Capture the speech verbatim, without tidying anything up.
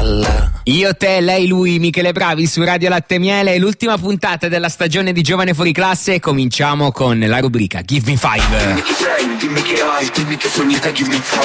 palla. Io, te, lei, lui, Michele Bravi su Radio Latte Miele, l'ultima puntata della stagione di Giovane Fuori Classe. Cominciamo con la rubrica Give Me Five. Dimmi chi sei, dimmi che hai, dimmi che sogni te, give me five.